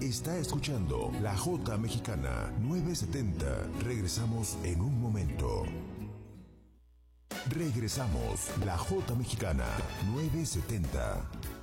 Está escuchando La Jota Mexicana 970. Regresamos en un momento. Regresamos, La Jota Mexicana 970.